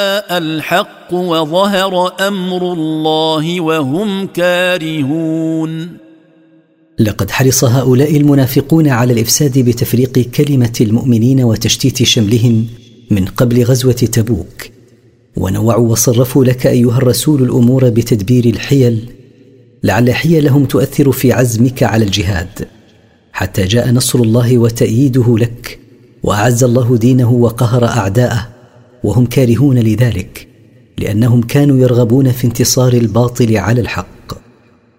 الحق وظهر أمر الله وهم كارهون. لقد حرص هؤلاء المنافقون على الإفساد بتفريق كلمة المؤمنين وتشتيت شملهم من قبل غزوة تبوك، ونوعوا وصرفوا لك أيها الرسول الأمور بتدبير الحيل، لعل حيلهم تؤثر في عزمك على الجهاد، حتى جاء نصر الله وتأييده لك، وأعز الله دينه وقهر أعداءه، وهم كارهون لذلك، لأنهم كانوا يرغبون في انتصار الباطل على الحق.